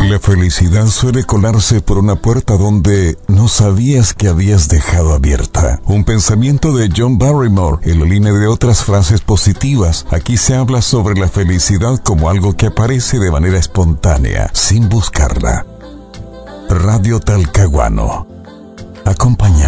La felicidad suele colarse por una puerta donde no sabías que habías dejado abierta. Un pensamiento de John Barrymore en la línea de otras frases positivas. Aquí se habla sobre la felicidad como algo que aparece de manera espontánea, sin buscarla. Radio Talcahuano. Acompaña.